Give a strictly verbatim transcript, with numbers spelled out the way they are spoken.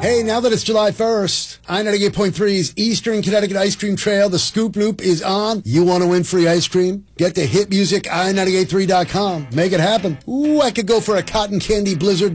Hey, now that it's July first, I ninety-eight point three's Eastern Connecticut Ice Cream Trail, the Scoop Loop is on. You want to win free ice cream? Get to hit music I ninety-eight point three dot com. Make it happen. Ooh, I could go for a cotton candy blizzard